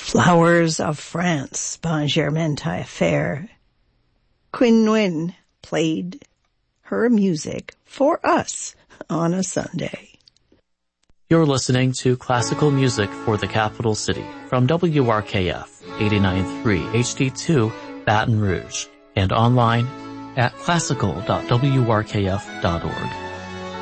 Flowers of France by Germaine Taillefer. Quinn Nguyen played her music for us on a Sunday. You're listening to Classical Music for the Capital City from WRKF 89.3 HD2 Baton Rouge and online at classical.wrkf.org.